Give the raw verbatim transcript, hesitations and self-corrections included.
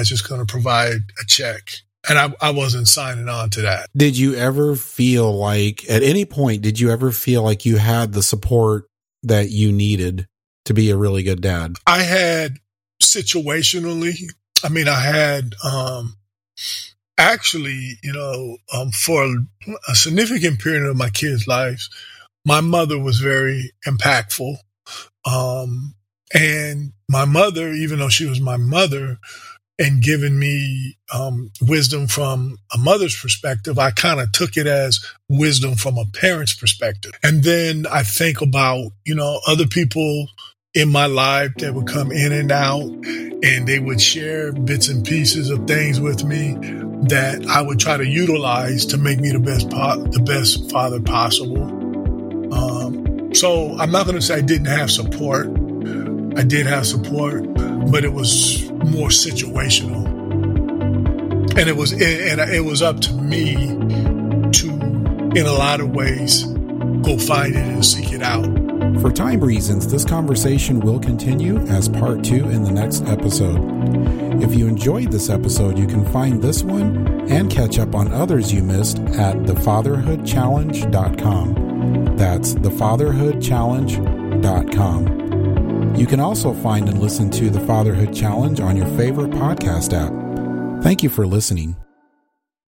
just going to provide a check. And I, I wasn't signing on to that. Did you ever feel like, at any point, did you ever feel like you had the support that you needed to be a really good dad? I had situationally, I mean, I had, um, actually, you know, um, for a significant period of my kids' lives, my mother was very impactful. Um, and my mother, even though she was my mother, and giving me um, wisdom from a mother's perspective, I kind of took it as wisdom from a parent's perspective. And then I think about, you know, other people in my life that would come in and out, and they would share bits and pieces of things with me that I would try to utilize to make me the best po- the best father possible. Um, so I'm not going to say I didn't have support. I did have support, but it was more situational, and it was and it was up to me to, in a lot of ways, go find it and seek it out. For time reasons, this conversation will continue as part two in the next episode. If you enjoyed this episode, you can find this one and catch up on others you missed at the fatherhood challenge dot com. That's the fatherhood challenge dot com. You can also find and listen to the Fatherhood Challenge on your favorite podcast app. Thank you for listening.